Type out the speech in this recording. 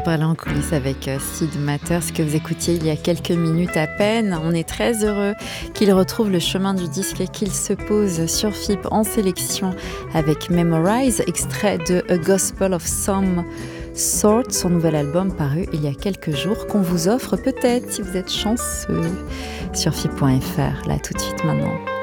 parlait en coulisses avec Sid Matters que vous écoutiez il y a quelques minutes à peine. On est très heureux qu'il retrouve le chemin du disque et qu'il se pose sur FIP en sélection avec Memorize, extrait de A Gospel of Some Sort, son nouvel album paru il y a quelques jours, qu'on vous offre peut-être si vous êtes chanceux sur FIP.fr, là tout de suite maintenant.